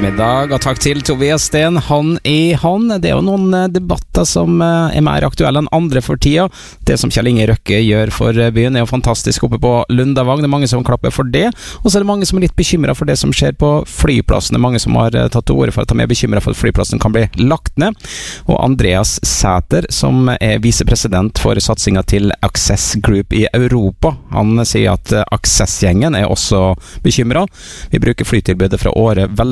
ettermiddag, og takk til Tobias Sten, han i han. Det jo noen debatter som mer aktuelle enn andre for tida. Det som Kjell Inge Røkke gjør for byen jo fantastisk oppe på Lundavang. Det mange som klapper for det, og så det mange som litt bekymret for det som skjer på flyplassen. Det mange som har tatt til orde for at de bekymret for at flyplassen kan bli lagt ned. Og Andreas Sæter, som visepresident for satsingen til Access Group i Europa, han sier at Access-gjengen også bekymret. Vi bruker flytilbudet fra året veldig